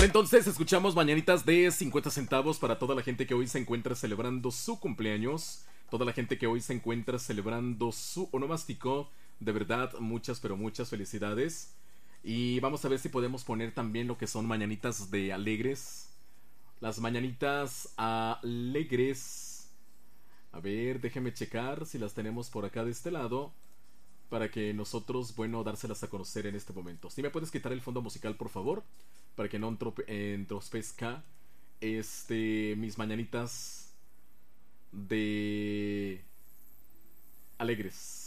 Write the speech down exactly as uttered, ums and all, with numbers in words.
Sale entonces, escuchamos mañanitas de cincuenta centavos para toda la gente que hoy se encuentra celebrando su cumpleaños. Toda la gente que hoy se encuentra celebrando su onomástico. De verdad, muchas pero muchas felicidades. Y vamos a ver si podemos poner también lo que son mañanitas de alegres. Las mañanitas alegres. A ver, déjenme checar si las tenemos por acá de este lado. Para que nosotros, bueno, dárselas a conocer en este momento. Si me puedes quitar el fondo musical, por favor. Para que no entrope- entrospezca este, mis mañanitas de alegres.